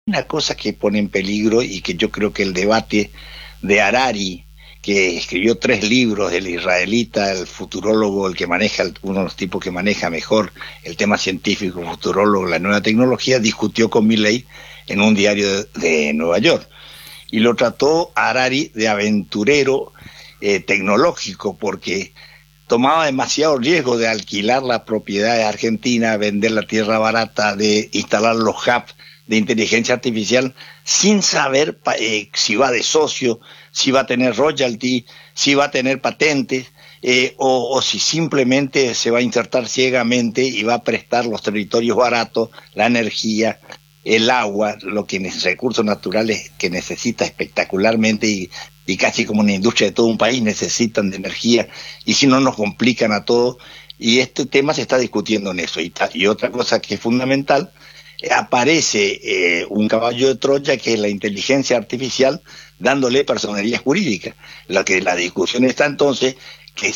una cosa que pone en peligro y que yo creo que el debate de Harari, que escribió 3 libros, el israelita, el futurólogo, el que maneja, uno de los tipos que maneja mejor el tema científico, futurólogo, la nueva tecnología, discutió con Milley en un diario de Nueva York. Y lo trató Harari de aventurero tecnológico, porque tomaba demasiado riesgo de alquilar la propiedad de Argentina, vender la tierra barata, de instalar los hubs de inteligencia artificial sin saber si va de socio, si va a tener royalty, si va a tener patentes, o si simplemente se va a insertar ciegamente y va a prestar los territorios baratos, la energía, el agua, recursos naturales que necesita espectacularmente y casi como una industria de todo un país necesitan de energía, y si no nos complican a todos. Y este tema se está discutiendo en eso. Y otra cosa que es fundamental, aparece un caballo de Troya, que es la inteligencia artificial, dándole personería jurídica. La discusión está entonces que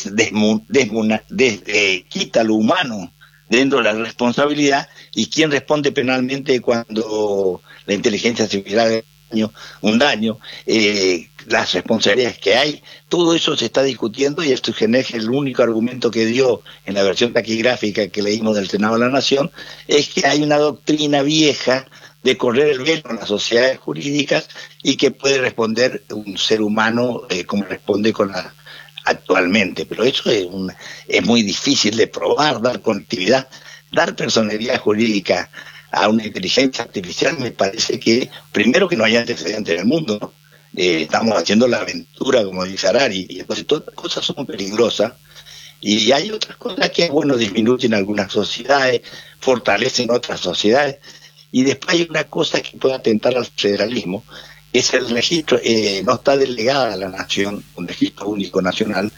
quita lo humano dentro de la responsabilidad, y quién responde penalmente cuando la inteligencia artificial un daño, las responsabilidades que hay. Todo eso se está discutiendo, y Sturzenegger, el único argumento que dio en la versión taquigráfica que leímos del Senado de la Nación, es que hay una doctrina vieja de correr el velo en las sociedades jurídicas, y que puede responder un ser humano como responde actualmente. Pero eso es muy difícil de probar, dar conectividad, dar personalidad jurídica a una inteligencia artificial. Me parece que, primero, que no hay antecedentes en el mundo, ¿no? Estamos haciendo la aventura, como dice Harari, y entonces todas las cosas son peligrosas, y hay otras cosas que, bueno, disminuyen algunas sociedades, fortalecen otras sociedades, y después hay una cosa que puede atentar al federalismo, es el registro. No está delegada a la nación, un registro único nacional,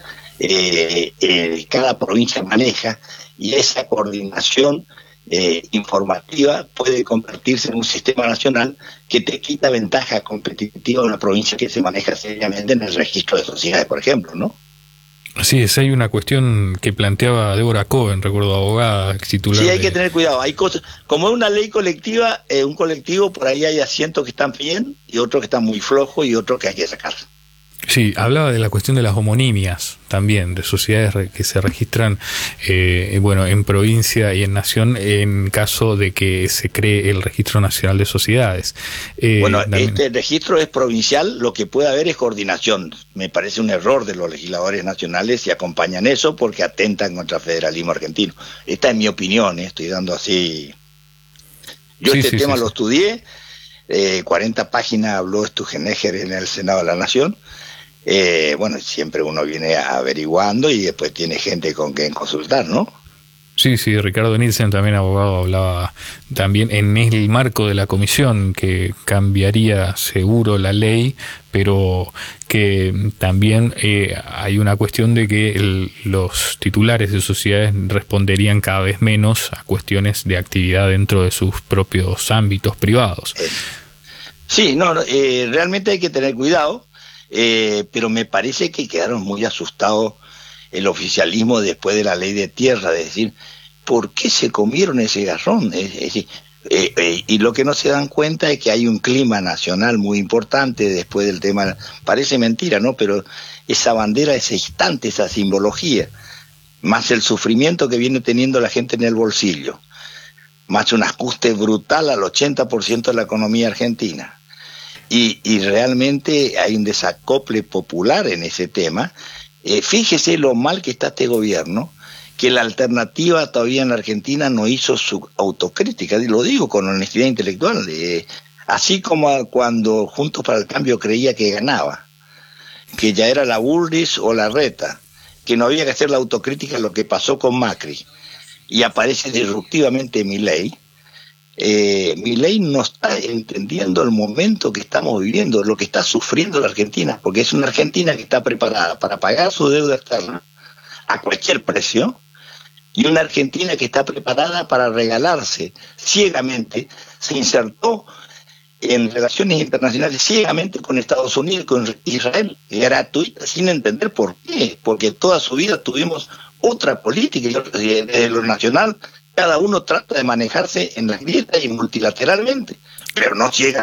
cada provincia maneja, y esa coordinación informativa puede convertirse en un sistema nacional que te quita ventaja competitiva a una provincia que se maneja seriamente en el registro de sociedades, por ejemplo, ¿no? Así es, hay una cuestión que planteaba Débora Cohen, recuerdo, abogada, titular. Sí, hay que tener cuidado, hay cosas, como es una ley colectiva, un colectivo, por ahí hay asientos que están bien, y otros que están muy flojos, y otros que hay que sacar. Sí, hablaba de la cuestión de las homonimias también, de sociedades que se registran en provincia y en nación, en caso de que se cree el Registro Nacional de Sociedades. Este registro es provincial, lo que puede haber es coordinación. Me parece un error de los legisladores nacionales si acompañan eso, porque atentan contra el federalismo argentino. Esta es mi opinión, estoy dando así. Yo lo estudié, 40 páginas habló Sturzenegger en el Senado de la Nación. Siempre uno viene averiguando y después tiene gente con quien consultar, ¿no? Sí, Ricardo Nielsen, también abogado, hablaba también en el marco de la comisión que cambiaría seguro la ley, pero que también hay una cuestión de que los titulares de sociedades responderían cada vez menos a cuestiones de actividad dentro de sus propios ámbitos privados. Realmente hay que tener cuidado. Pero me parece que quedaron muy asustados el oficialismo después de la ley de tierra, de decir, ¿por qué se comieron ese garrón? Y lo que no se dan cuenta es que hay un clima nacional muy importante después del tema. Parece mentira, ¿no? Pero esa bandera, ese instante, esa simbología, más el sufrimiento que viene teniendo la gente en el bolsillo, más un ajuste brutal al 80% de la economía argentina. Y realmente hay un desacople popular en ese tema. Fíjese lo mal que está este gobierno, que la alternativa todavía en la Argentina no hizo su autocrítica, y lo digo con honestidad intelectual, así como cuando Juntos para el Cambio creía que ganaba, que ya era la Bullrich o la Reta, que no había que hacer la autocrítica de lo que pasó con Macri, y aparece disruptivamente Milei. Milei no está entendiendo el momento que estamos viviendo, lo que está sufriendo la Argentina, porque es una Argentina que está preparada para pagar su deuda externa a cualquier precio, y una Argentina que está preparada para regalarse ciegamente. Se insertó en relaciones internacionales ciegamente con Estados Unidos y con Israel, gratuita, sin entender por qué, porque toda su vida tuvimos otra política, y desde lo nacional cada uno trata de manejarse en las grietas y multilateralmente, pero no llega